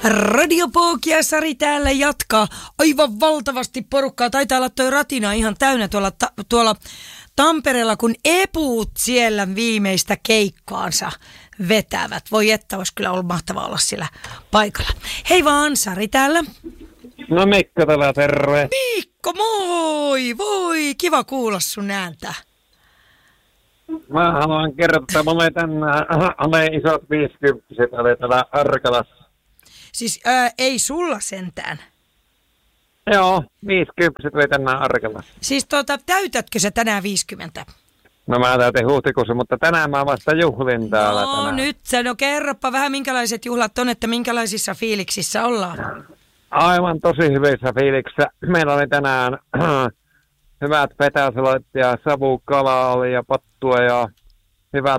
Radio Pookia Sari täällä jatkaa. Aivan valtavasti porukkaa. Taitaa olla toi ratina ihan täynnä tuolla Tampereella, kun Epuut siellä viimeistä keikkaansa vetävät. Voi että, olisi kyllä ollut mahtavaa olla siellä paikalla. Hei vaan, Sari täällä. No Mikko täällä, terve. Mikko, moi! Voi, kiva kuulla sun ääntä. Mä haluan kertoa, että mulla olen isot 50 oli täällä Arkalassa. Siis ei sulla sentään. Joo, 50 oli tänään Arkalassa. Siis täytätkö sä tänään 50? No mä täytin huhtikuussa, mutta tänään mä vasta juhlin täällä tänään. Nyt kerropa vähän minkälaiset juhlat on, että minkälaisissa fiiliksissä ollaan. Aivan tosi hyvissä fiiliksissä. Meillä oli tänään hyvät petäselot ja savukalaa oli ja pattua ja hyvät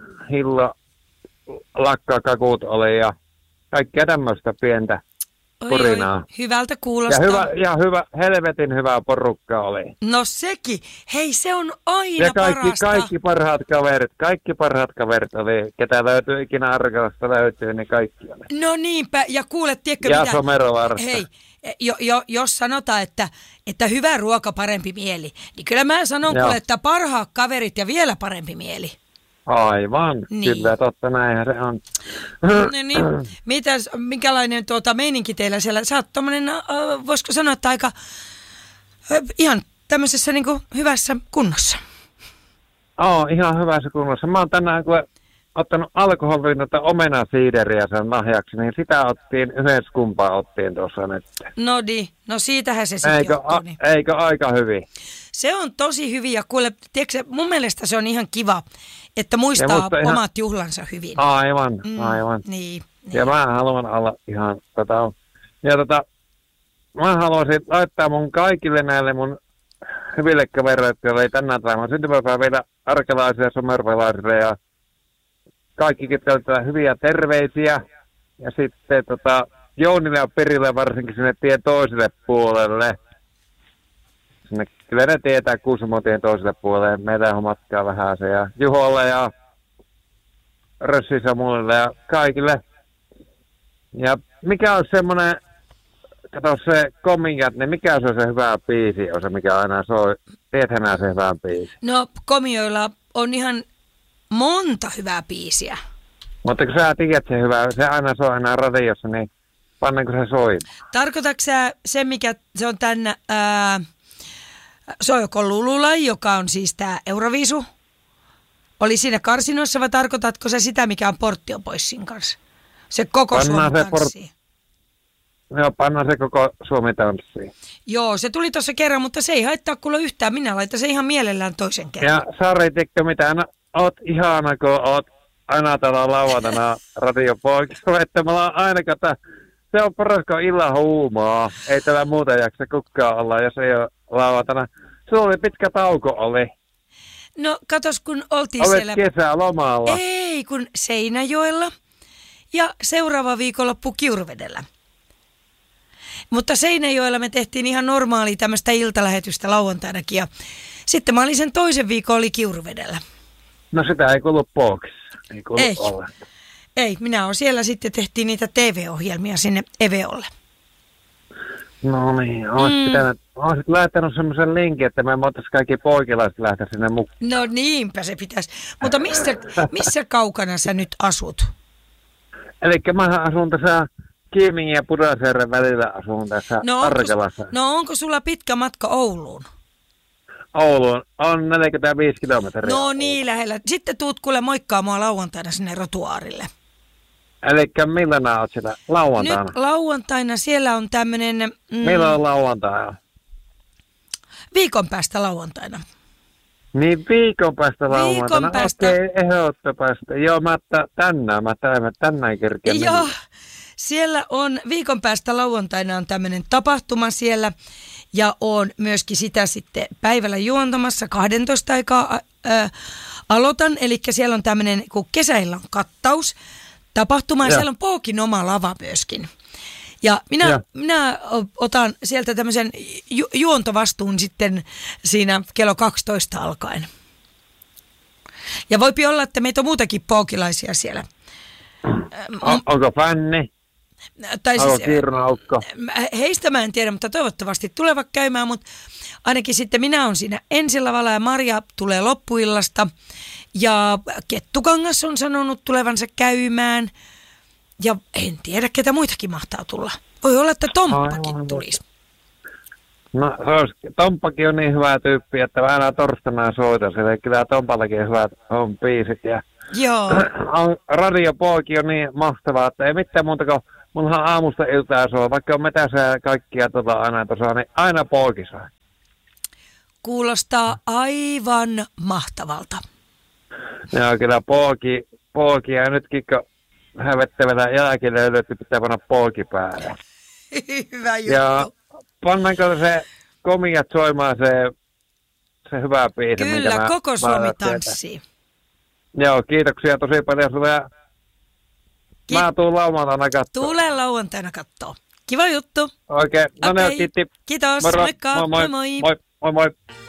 lakkakakut oli ja kaikkea tämmöistä pientä purinaa. Hyvältä kuulostaa. Ja helvetin hyvä porukka oli. No sekin. Hei, se on aina ja parasta. Kaikki parhaat kaverit oli, ketä löytyy ikinä Arkalasta löytyy, niin kaikki oli. No niinpä, ja kuule, tiedätkö ja mitä? Somerovarsta. Hei, jos sanotaan, että hyvä ruoka, parempi mieli, niin kyllä mä sanon kuule, että parhaat kaverit ja vielä parempi mieli. Aivan, niin. Kyllä totta, näinhän se on. Niin. Minkälainen meininki teillä siellä? Sä oot tommonen, voisiko sanoa, että aika ihan tämmöisessä niin kuin hyvässä kunnossa. Ihan hyvässä kunnossa. Mä oon tänään ottanut alkoholin omenasiideriä sen lahjaksi, niin sitä ottiin yhdessä kumpaa tuossa nyt. No siitähän se sitten johtuu. Niin. Eikö aika hyvin? Se on tosi hyvin ja kuule, tiedätkö, mun mielestä se on ihan kiva, että muistaa omat juhlansa hyvin. Aivan. Niin. Ja mä haluan olla ihan mä haluaisin laittaa mun kaikille näille mun hyville kavereille, joilla ei tänään päivänä syntymäpäivillä arkalaisille ja somervelaisille ja kaikki ketkä hyviä terveisiä. Ja sitten Jounille ja Pirille varsinkin sinne tien toiselle puolelle. Kyllä ne tietää Kuusamotien toiselle puolelle. Meitä on matkaa vähän se ja Juholle ja Rössi Samuelle ja kaikille. Ja mikä on semmoinen, kato se Komiat, niin mikä se on se hyvä biisi, on se mikä aina soi. Tiedätkö nää se hyvä biisi? No Komioilla on ihan monta hyvää biisiä. Mutta kun sä tiedät se hyvä, se aina soi aina radiossa, niin pannaanko se soi? Tarkoitatko sä se, mikä se on tänne, se on joko Lululai, joka on siis tää Euroviisu, oli siinä karsinoissa, vai tarkoitatko sä sitä, mikä on Porttion Boysin kanssa? Se koko Suomi tanssii. Joo, pannaan se koko Suomi tanssii. Joo, se tuli tuossa kerran, mutta se ei haittaa kuule yhtään. Minä laitan se ihan mielellään toisen kerran. Ja Sari, tiedätkö mitä? Oot ihana, kun oot aina täällä lauantaina Radio Poikissa, että me ollaan aina se on paras, kun illan huumaa. Ei täällä muuta jaksa kukaan olla, jos ei ole lauantaina. Se oli pitkä tauko oli. No katos, kun oltiin olet siellä. Kesälomalla. Ei, kun Seinäjoella ja seuraava viikonloppu Kiuruvedellä. Mutta Seinäjoella me tehtiin ihan normaalia tämmöistä iltalähetystä lauantainakin ja sitten mä olin sen toisen viikon oli Kiuruvedellä. No sitä ei kuulu Pookissa. Ei ollenkaan. Ei, minä olen siellä sitten tehtiin niitä TV-ohjelmia sinne Eveolle. No niin, olisit laittanut semmoisen linkin, että me voitaisiin kaikki poikilaiset lähteä sinne mukaan. No niinpä se pitäisi. Mutta missä kaukana sä nyt asut? Elikkä mä asun tässä Kiimingin ja Pudasjärven välillä asun tässä Arkalassa. No onko sulla pitkä matka Ouluun? Ouluun on 45 kilometriä. No niin lähellä. Sitten tuut kuule moikkaa mua lauantaina sinne Rotuaarille. Elikkä milloin oot siellä lauantaina? Nyt lauantaina siellä on tämmönen... Milloin on lauantaina? Viikon päästä lauantaina. Niin viikon päästä lauantaina? Viikon päästä. Okei, ehdottomasti. Joo, mä tänään kerkeen. Joo, siellä on viikon päästä lauantaina on tämmönen tapahtuma siellä. Ja on myöskin sitä sitten päivällä juontamassa 12 aikaa aloitan. Eli siellä on tämmöinen kuin kesäillan kattaus tapahtuma ja siellä on Pookin oma lava myöskin. Ja minä otan sieltä tämmöisen juontovastuun sitten siinä kello 12 alkaen. Ja voipi olla, että meitä on muutakin pookilaisia siellä. Onko fänni? Tai Onko siis, Kirnaukko? heistä mä en tiedä, mutta toivottavasti tulevat käymään, mutta ainakin sitten minä olen siinä ensilavalla ja Maria tulee loppuillasta. Ja Kettukangas on sanonut tulevansa käymään. Ja en tiedä, ketä muitakin mahtaa tulla. Voi olla, että Tomppakin tulisi. No, Tomppakin on niin hyvä tyyppi, että mä aina torstaina soitan sille. Kyllä Tompallakin hyvät on biisit. Ja Joo. radiopoikin on niin mahtavaa, että ei mitään muuta kuin mullahan aamusta iltaa soi. Vaikka on metässä ja kaikkia aina tuossa, niin aina poiki saa. Kuulostaa aivan mahtavalta. Joo, kyllä poiki ja nytkin kun hävettävällä jälkilöydöt, pitää panna poiki päälle. Hyvä juttu. Ja pannaanko se komiat soimaan se hyvä biisi, Kyllä, koko Suomi tanssii. Joo, kiitoksia tosi paljon sulle. Ja mä tuun lauantaina katsoa. Tule lauantaina kattoo. Kiva juttu. Oikein, no okay. Ne kiitti. Kiitos, Moro. moikka. Moi moi. Moi moi. Moi moi.